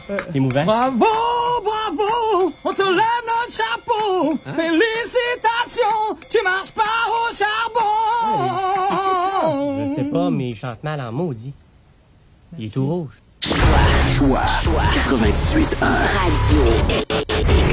C'est émouvant. Bravo, bravo, on te lève notre chapeau. Hein? Félicitations, tu marches pas au charbon. Je sais pas, mais il chante mal en maudit. Il est tout rouge. Choix 98.1 Radio.